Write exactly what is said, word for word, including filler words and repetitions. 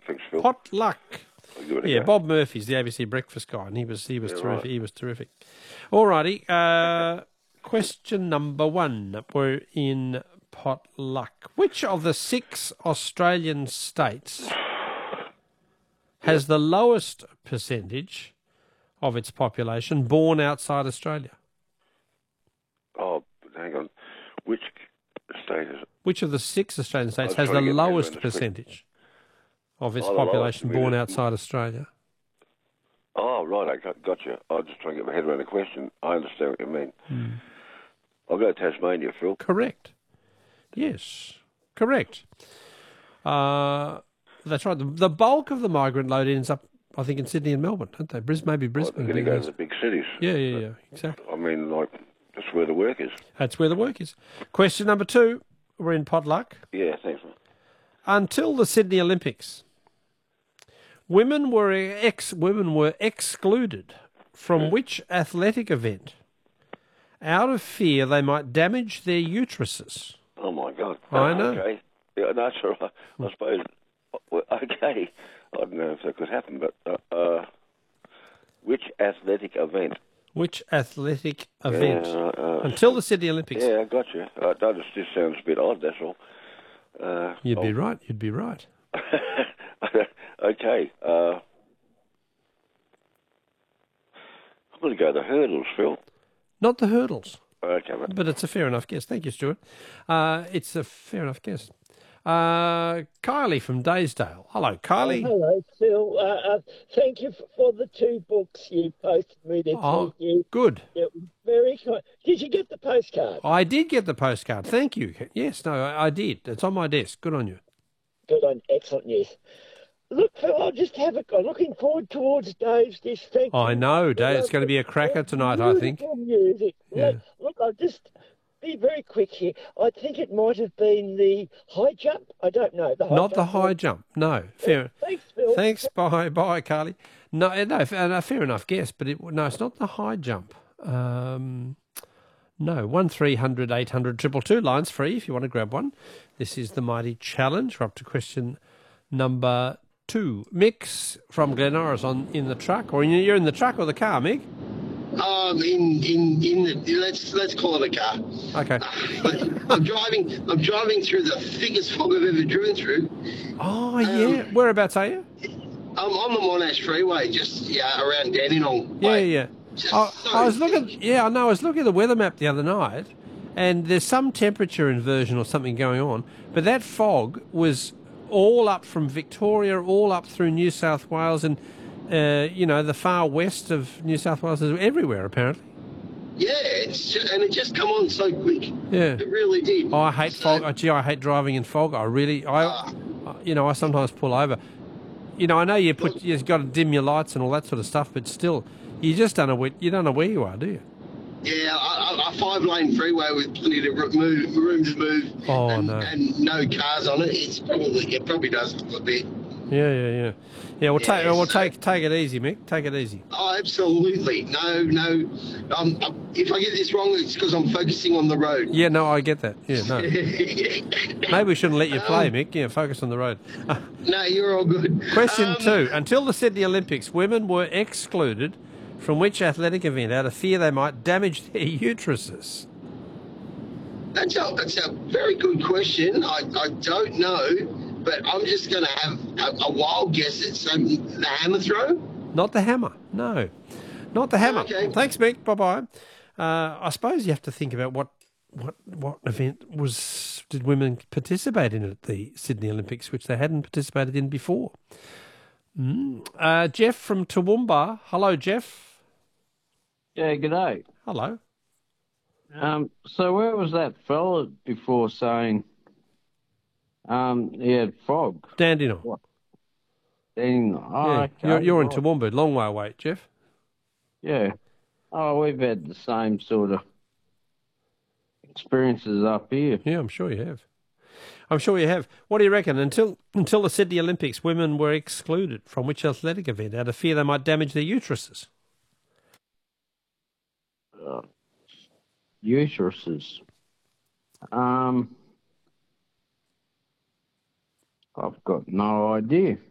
Thanks, Phil. Potluck. I'll give it a Yeah, go. Bob Murphy's the A B C breakfast guy, and he was he was Yeah, terrific. right. He was terrific. All righty. Uh, question number one. We're in Potluck. Which of the six Australian states has the lowest percentage of its population born outside Australia? Oh, hang on. Which state is it? Which of the six Australian states I'm has the trying to get my head around lowest this quick. percentage of its Oh, the lowest, population I mean, born it- outside Australia? Oh, right, I got, got you. I was just trying to get my head around the question. I understand what you mean. Hmm. I'll go to Tasmania, Phil. Correct. Yes, correct. Uh, that's right. The, the bulk of the migrant load ends up, I think, in Sydney and Melbourne, don't they? Bris, maybe Well, Brisbane. they're going to go to the big cities. Yeah, yeah, yeah, exactly. I mean, like, that's where the work is. That's where the work is. Question number two. We're in Potluck. Yeah, thanks, man. Until the Sydney Olympics, women were ex women were excluded from which athletic event out of fear they might damage their uteruses? Oh, my God. I know. Okay. Yeah, that's all right. I suppose, well, okay. I don't know if that could happen, but uh, uh, which athletic event? Which athletic event? Yeah, uh, Until the Sydney Olympics. Yeah, I got you. Uh, that just, just sounds a bit odd, that's all. Uh, You'd be oh. right. You'd be right. Okay. Uh, I'm going to go the hurdles, Phil. Not the hurdles, Okay, mate. but it's a fair enough guess. Thank you, Stuart. Uh, it's a fair enough guess. Uh, Kylie from Daysdale. Hello, Kylie. Oh, hello, Phil. Uh, uh, thank you f- for the two books you posted me this Oh, week. You, good. it was very kind. Did you get the postcard? I did get the postcard. Thank you. Yes, no, I, I did. It's on my desk. Good on you. Good on, excellent news. Look, Phil, I'll just have a I'm looking forward towards Dave's dish. Thank I you. know, Dave. It's going to be a cracker tonight, I think. Beautiful music. Yeah. Look, look, I'll just be very quick here. I think it might have been the high jump. I don't know. The high Not the jump. high jump. No. Fair. Thanks, Phil. Thanks. Bye. Bye, Carly. No, no, f- no, fair enough guess, but it, no, it's not the high jump. Um, no, one three hundred eight hundred triple two. Line's free if you want to grab one. This is the Mighty Challenge. We're up to question number two. Mick's from Glenorrah on in the truck, or in, you're in the truck or the car, Mick? Um, in in in the let's let's call it a car. Okay. I'm driving. I'm driving through the thickest fog I've ever driven through. Oh yeah. Whereabouts are you? I'm on the Monash Freeway, just yeah around Dandenong. Yeah, Like, yeah. just I, so I was looking. thick. Yeah, I know. I was looking at the weather map the other night, and there's some temperature inversion or something going on. But that fog was all up from Victoria, all up through New South Wales, and uh, you know the far west of New South Wales, everywhere apparently. Yeah, it's just, and it just come on so quick. Yeah. It really did. Oh, I hate So- fog. Oh, gee, I hate driving in fog. I really, I, Ah. you know, I sometimes pull over. You know, I know you put, you've got to dim your lights and all that sort of stuff, but still, you just don't know where, you don't know where you are, do you? Yeah, a, a five lane freeway with plenty of ro- move, room to move. Oh, and, no. and no cars on it. It's probably it probably does look a bit. Yeah, yeah, yeah. Yeah, we'll take, Yeah, we'll so- take, take it easy, Mick. Take it easy. Oh, absolutely. No, no. Um, um, if I get this wrong, it's because I'm focusing on the road. Yeah, no, I get that. Yeah, no. Maybe we shouldn't let you play, Mick. Yeah, focus on the road. Uh, No, you're all good. question Um, two. Until the Sydney Olympics, women were excluded from which athletic event out of fear they might damage their uteruses? That's a, that's a very good question. I, I don't know, but I'm just going to have a, a wild guess at some the hammer throw. Not the hammer. No, not the hammer. Okay. Thanks, Mick. Bye bye. Uh, I suppose you have to think about what what what event was did women participate in at the Sydney Olympics, which they hadn't participated in before. Mm. Uh, Jeff from Toowoomba. Hello, Jeff. Yeah, g'day. Hello. Um, so where was that fella before saying um, he had fog? Dandenong. What? Then, oh, Yeah, okay, you're, you're in right. Toowoomba. Long way away, Jeff. Yeah. Oh, we've had the same sort of experiences up here. Yeah, I'm sure you have. I'm sure you have. What do you reckon? Until until the Sydney Olympics, women were excluded from which athletic event out of fear they might damage their uteruses? Uh, uteruses. Um, I've got no idea.